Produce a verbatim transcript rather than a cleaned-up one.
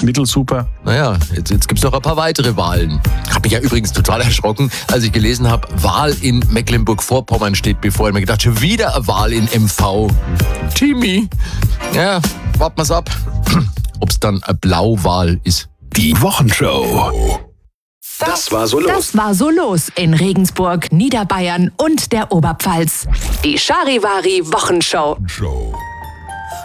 mittelsuper. Naja, jetzt, jetzt gibt es noch ein paar weitere Wahlen. Ich habe mich ja übrigens total erschrocken, als ich gelesen habe, Wahl in Mecklenburg-Vorpommern steht bevor. Ich habe mir gedacht, schon wieder eine Wahl in M V. Timmy. Ja, warten wir's ab, ob es dann eine Blauwahl ist. Die Wochenshow. Das war so los. Das war so los in Regensburg, Niederbayern und der Oberpfalz. Die Charivari Wochenshow. Show.